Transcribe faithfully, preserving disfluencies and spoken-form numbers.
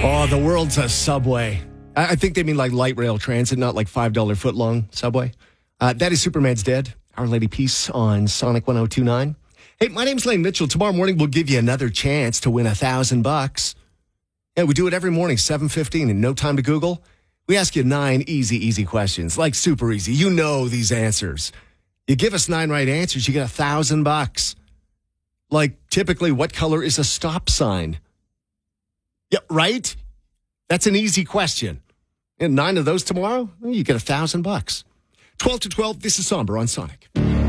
Oh, the world's a subway. I I think they mean like light rail transit, not like five dollar foot long subway. Uh, that is Superman's Dead. Our Lady Peace on Sonic one oh two nine. Hey, my name's Lane Mitchell. Tomorrow morning, we'll give you another chance to win a thousand bucks. Yeah, we do it every morning, seven fifteen, in No Time to Google. We ask you nine easy, easy questions, like super easy. You know these answers. You give us nine right answers, you get a thousand bucks. Like, typically, what color is a stop sign? Yeah, right? That's an easy question. And nine of those tomorrow, you get a thousand bucks. twelve to twelve, this is Somber on Sonic.